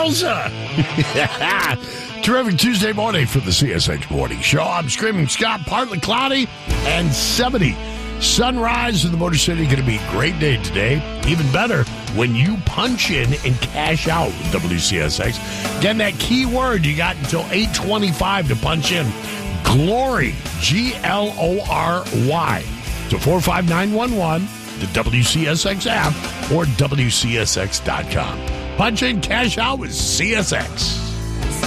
Wowza! Terrific Tuesday morning for the CSX Morning Show. I'm Screaming Scott, partly cloudy and 70. Sunrise in the Motor City, going to be a great day today. Even better when you punch in and cash out with WCSX. Again, that key word you got until 8:25 to punch in. Glory, Glory, to 45911, the WCSX app, or WCSX.com. Punch in, cash out with CSX.